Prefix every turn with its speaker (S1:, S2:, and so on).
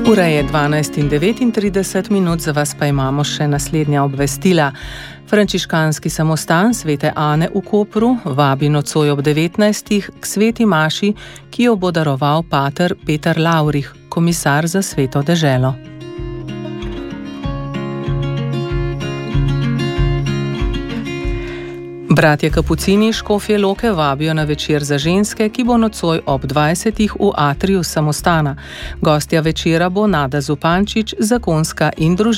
S1: Ura je 12:39, za vas pa imamo še naslednja obvestila. Frančiškanski samostan Svete Ane v Kopru vabi nocoj ob 19. k sveti maši, ki jo bo daroval pater Peter Lavrih, komisar za Sveto deželo. Bratje Kapucini Škofje Loke vabijo na večer za ženske, ki bo nocoj ob 20. v atriju samostana. Gostja večera bo Nada Zupančič, zakonska in družinska